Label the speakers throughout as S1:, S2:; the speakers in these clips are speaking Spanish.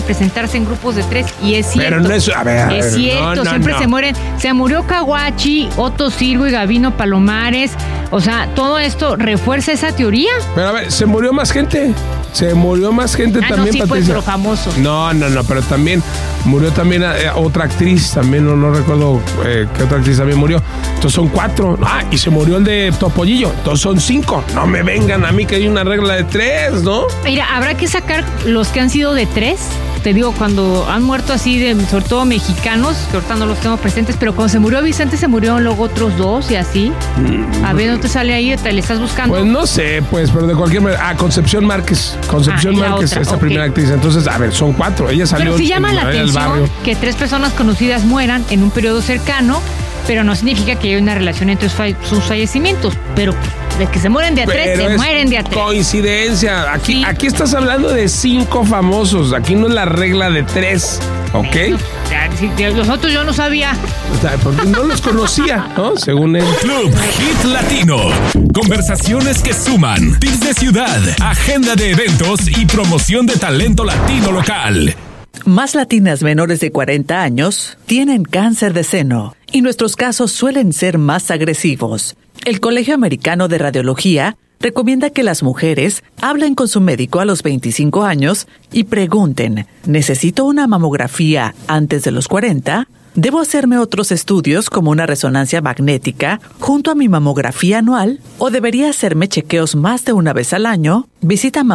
S1: presentarse en grupos de 3 y es cierto.
S2: Pero no es,
S1: es cierto, siempre se mueren. Se murió Caguachi, Otto Sirgo y Gabino Palomares. O sea, todo esto refuerza esa teoría.
S2: Pero a ver, se murió más gente. También,
S1: no, sí,
S2: Patricia.
S1: fue pero famoso.
S2: No, pero también murió también otra actriz, también no recuerdo qué otra actriz también murió. Entonces son 4. Y se murió el de Topollillo. Entonces son 5. No me vengan a mí que hay una regla de 3, ¿no?
S1: Mira, habrá que sacar los que han sido de 3. Te digo, cuando han muerto así, sobre todo mexicanos, que ahorita no los tengo presentes, pero cuando se murió Vicente, se murieron luego otros 2 y así. A ver, ¿no te sale ahí? ¿Te le estás buscando?
S2: Pues no sé, pero de cualquier manera. Concepción Márquez. Concepción Márquez, esa primera actriz. Entonces, a ver, son 4. Ella salió.
S1: Pero sí llama la atención que 3 personas conocidas mueran en un periodo cercano, pero no significa que haya una relación entre sus fallecimientos. Pero de que se mueren de a 3, se mueren de a 3.
S2: Coincidencia. Aquí estás hablando de 5 famosos. Aquí no es la regla de 3. ¿Ok?
S1: Los otros yo no sabía.
S2: Porque no los conocía, ¿no? Según él.
S3: Club Hit Latino. Conversaciones que suman. Tips de ciudad. Agenda de eventos y promoción de talento latino local.
S4: Más latinas menores de 40 años tienen cáncer de seno y nuestros casos suelen ser más agresivos. El Colegio Americano de Radiología recomienda que las mujeres hablen con su médico a los 25 años y pregunten, ¿necesito una mamografía antes de los 40? ¿Debo hacerme otros estudios como una resonancia magnética junto a mi mamografía anual? ¿O debería hacerme chequeos más de una vez al año? Visita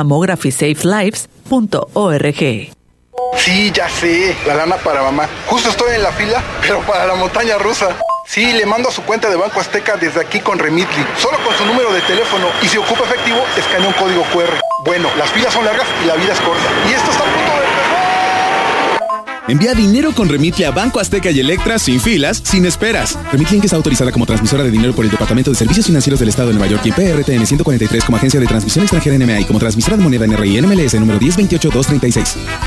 S4: mammographysafelifes.org.
S5: Sí, ya sé, la lana para mamá. Justo estoy en la fila, pero para la montaña rusa. Sí, le mando a su cuenta de Banco Azteca desde aquí con Remitly. Solo con su número de teléfono y si ocupa efectivo, escanea un código QR. Bueno, las filas son largas y la vida es corta. Y esto está a punto de empezar.
S6: Envía dinero con Remitly a Banco Azteca y Electra sin filas, sin esperas. Remitly Inc. está autorizada como transmisora de dinero por el Departamento de Servicios Financieros del Estado de Nueva York y PRTN 143 como agencia de transmisión extranjera NMA y como transmisora de moneda NRI NMLS número 1028236.